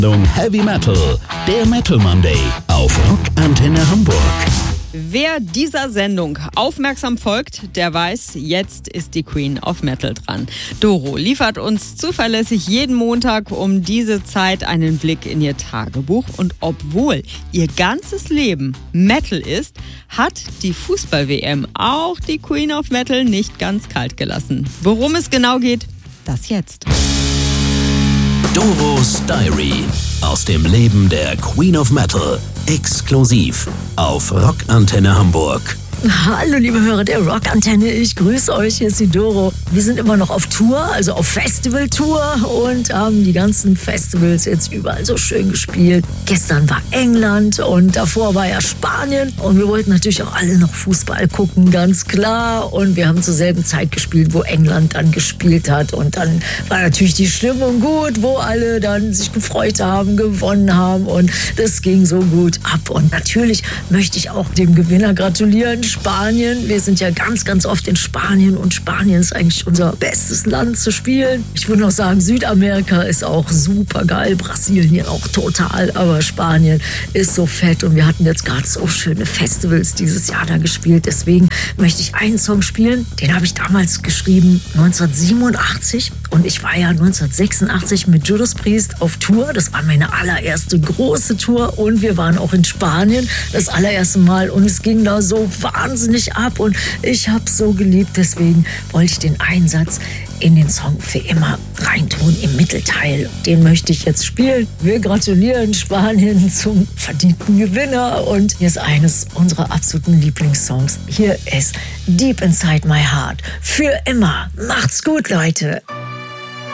Heavy Metal, der Metal Monday auf Rock Antenne Hamburg. Wer dieser Sendung aufmerksam folgt, der weiß, jetzt ist die Queen of Metal dran. Doro liefert uns zuverlässig jeden Montag um diese Zeit einen Blick in ihr Tagebuch. Und obwohl ihr ganzes Leben Metal ist, hat die Fußball-WM auch die Queen of Metal nicht ganz kalt gelassen. Worum es genau geht, das jetzt. Doros Diary aus dem Leben der Queen of Metal. Exklusiv auf Rock Antenne Hamburg. Hallo liebe Hörer der Rockantenne, ich grüße euch, hier ist die Doro. Wir sind immer noch auf Tour, also auf Festivaltour und haben die ganzen Festivals jetzt überall so schön gespielt. Gestern war England und davor war ja Spanien und wir wollten natürlich auch alle noch Fußball gucken, ganz klar. Und wir haben zur selben Zeit gespielt, wo England dann gespielt hat und dann war natürlich die Stimmung gut, wo alle dann sich gefreut haben, gewonnen haben und das ging so gut ab. Und natürlich möchte ich auch dem Gewinner gratulieren, Spanien. Wir sind ja ganz, ganz oft in Spanien und Spanien ist eigentlich unser bestes Land zu spielen. Ich würde noch sagen, Südamerika ist auch super geil, Brasilien auch total, aber Spanien ist so fett und wir hatten jetzt gerade so schöne Festivals dieses Jahr da gespielt. Deswegen möchte ich einen Song spielen, den habe ich damals geschrieben, 1987 und ich war ja 1986 mit Judas Priest auf Tour. Das war meine allererste große Tour und wir waren auch in Spanien das allererste Mal und es ging da so wahnsinnig ab und ich habe es so geliebt, deswegen wollte ich den Einsatz in den Song für immer reintun im Mittelteil. Den möchte ich jetzt spielen. Wir gratulieren Spanien zum verdienten Gewinner und hier ist eines unserer absoluten Lieblingssongs. Hier ist Deep Inside My Heart. Für immer. Macht's gut, Leute.